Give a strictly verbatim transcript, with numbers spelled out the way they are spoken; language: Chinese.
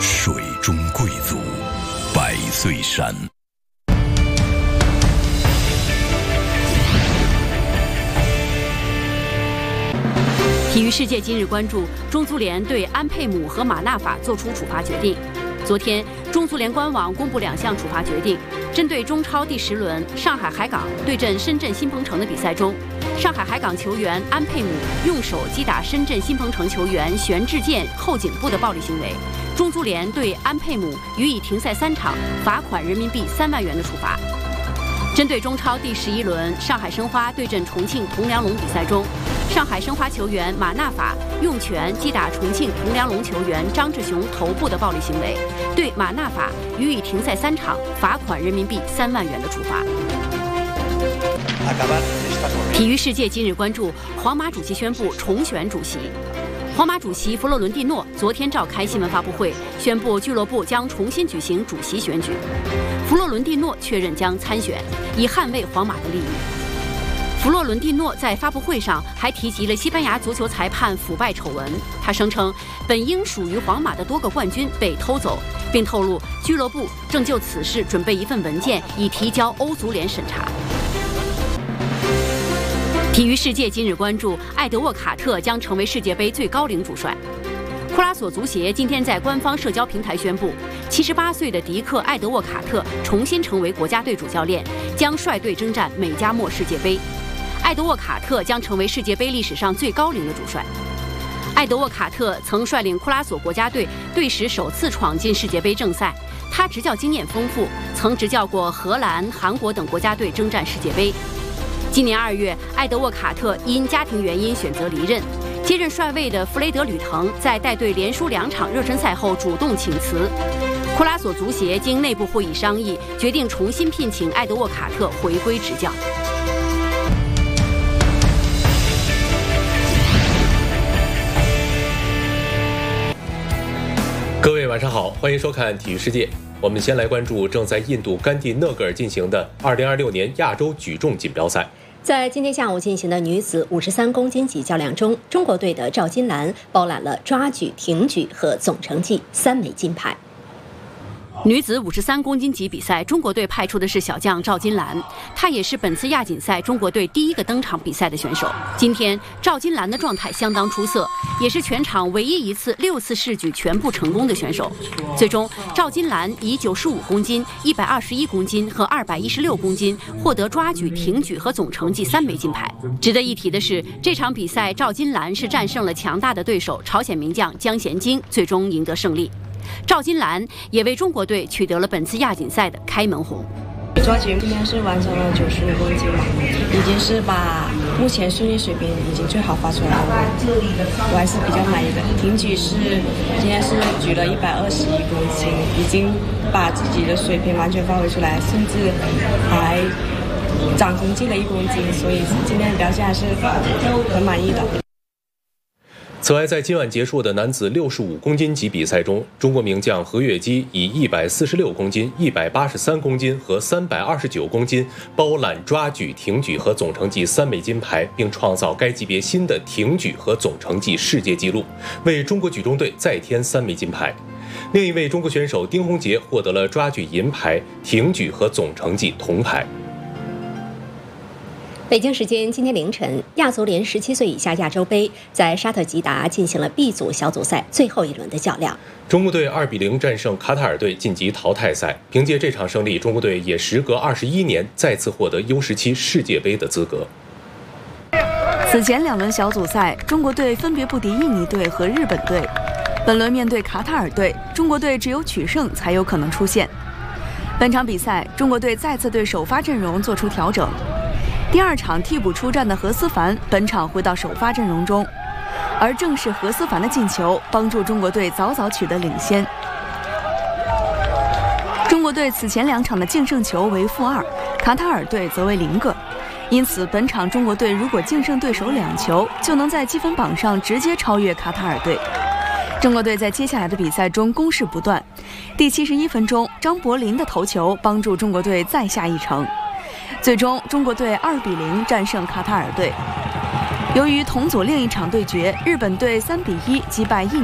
水中贵族，百岁山。 体育世界今日关注中足联对安佩姆和马纳法作出处罚决定。昨天，中足联官网公布两项处罚决定。针对中超第十轮上海海港对阵深圳新鹏城的比赛中，上海海港球员安佩姆用手击打深圳新鹏城球员玄志健后颈部的暴力行为，中足联对安佩姆予以停赛三场，罚款人民币三万元的处罚。针对中超第十一轮上海申花对阵重庆铜梁龙比赛中，上海申花球员马纳法用拳击打重庆铜梁龙球员张志雄头部的暴力行为，对马纳法予以停赛三场，罚款人民币三万元的处罚。体育世界今日关注皇马主席宣布重选主席。皇马主席弗洛伦蒂诺昨天召开新闻发布会，宣布俱乐部将重新举行主席选举。弗洛伦蒂诺确认将参选，以捍卫皇马的利益。弗洛伦蒂诺在发布会上还提及了西班牙足球裁判腐败丑闻，他声称本应属于皇马的多个冠军被偷走，并透露俱乐部正就此事准备一份文件，以提交欧足联审查。体育世界今日关注艾德沃卡特将成为世界杯最高龄主帅。库拉索足协今天在官方社交平台宣布，七十八岁的迪克·艾德沃卡特重新成为国家队主教练，将率队征战美加墨世界杯。艾德沃卡特将成为世界杯历史上最高龄的主帅。艾德沃卡特曾率领库拉索国家队队史首次闯进世界杯正赛，他执教经验丰富，曾执教过荷兰、韩国等国家队征战世界杯。今年二月，艾德沃卡特因家庭原因选择离任。接任帅位的弗雷德吕腾在带队连输两场热身赛后主动请辞。库拉索足协经内部会议商议，决定重新聘请艾德沃卡特回归执教。 各位晚上好，欢迎收看体育世界。我们先来关注正在印度甘地讷戈尔进行的二零二六年亚洲举重锦标赛。 在今天下午进行的女子五十三公斤级较量中，中国队的赵金兰包揽了抓举、挺举和总成绩三枚金牌。 女子五十三公斤级比赛，中国队派出的是小将赵金兰，她也是本次亚锦赛中国队第一个登场比赛的选手。今天赵金兰的状态相当出色，也是全场唯一一次六次试举全部成功的选手。最终，赵金兰以九十五公斤、一百二十一公斤和二百一十六公斤获得抓举、挺举和总成绩三枚金牌。值得一提的是，这场比赛赵金兰是战胜了强大的对手朝鲜名将姜贤晶，最终赢得胜利。赵金兰也为中国队取得了本次亚锦赛的开门红。 抓举今天是完成了九十五公斤嘛，已经是把目前训练水平已经最好发出来了，我还是比较满意的。挺举是今天是举了一百二十一公斤，已经把自己的水平完全发挥出来，甚至还长成绩了一公斤，所以今天的表现还是很满意的。 此外，在今晚结束的男子六十五公斤级比赛中，中国名将何跃基以一百四十六公斤、一百八十三公斤和三百二十九公斤包揽抓举、挺举和总成绩三枚金牌，并创造该级别新的挺举和总成绩世界纪录，为中国举重队再添三枚金牌。另一位中国选手丁宏杰获得了抓举银牌、挺举和总成绩铜牌。 北京时间今天凌晨，亚足联十七岁以下亚洲杯在沙特吉达进行了 B 组小组赛最后一轮的较量。 中国队二比零战胜卡塔尔队晋级淘汰赛。凭借这场胜利，中国队也时隔二十一年再次获得 U 十七 世界杯的资格。 此前两轮小组赛，中国队分别不敌印尼队和日本队。本轮面对卡塔尔队，中国队只有取胜才有可能出线。本场比赛，中国队再次对首发阵容做出调整。第二场替补出战的何思凡本场回到首发阵容中，而正是何思凡的进球帮助中国队早早取得领先。中国队此前两场的净胜球为负二，卡塔尔队则为零个，因此本场中国队如果净胜对手两球，就能在积分榜上直接超越卡塔尔队。中国队在接下来的比赛中攻势不断，第七十一分钟，张伯苓的头球帮助中国队再下一城。最终，中国队二比零战胜卡塔尔队。由于同组另一场对决，日本队三比一击败印尼。